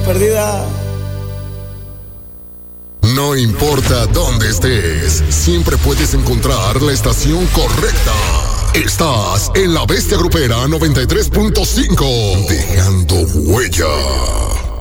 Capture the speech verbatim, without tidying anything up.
perdida. No importa dónde estés, siempre puedes encontrar la estación correcta. Estás en La Bestia Grupera noventa y tres punto cinco, dejando huella.